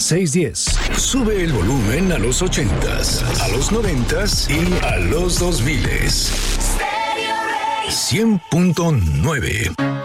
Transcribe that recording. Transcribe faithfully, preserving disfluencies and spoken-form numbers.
seiscientos diez. Sube el volumen a los ochentas, a los noventas y a los dos miles. cien punto nueve.